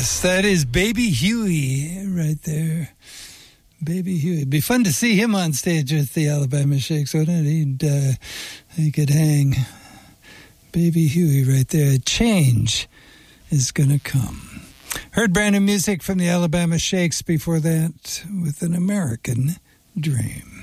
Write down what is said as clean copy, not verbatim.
Yes, that is Baby Huey right there. Baby Huey. It'd be fun to see him on stage with the Alabama Shakes, wouldn't it? He could hang. Baby Huey right there. Change is gonna come. Heard brand new music from the Alabama Shakes before that with An American Dream.